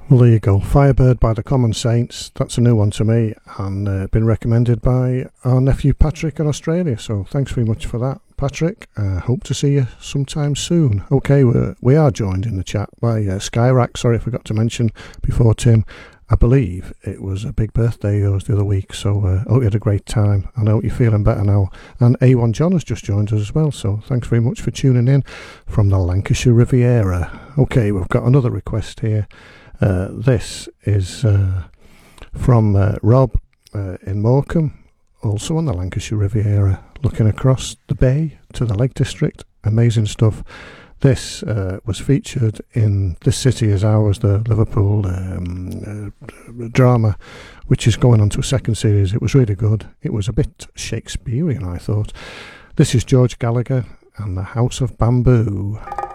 Well, there you go. Firebird by the Common Saints. That's a new one to me, and been recommended by our nephew Patrick in Australia. So thanks very much for that, Patrick. Hope to see you sometime soon. Okay, we are joined in the chat by Skyrack. Sorry, I forgot to mention before, Tim. I believe it was a big birthday yours the other week, so I hope you had a great time. I know you're feeling better now. And A1 John has just joined us as well, so thanks very much for tuning in from the Lancashire Riviera. Okay, we've got another request here. This is from Rob in Morecambe, also on the Lancashire Riviera, looking across the bay to the Lake District. Amazing stuff. This was featured in This City Is Ours, the Liverpool drama, which is going on to a second series. It was really good. It was a bit Shakespearean, I thought. This is George Gallagher and the House of Bamboo.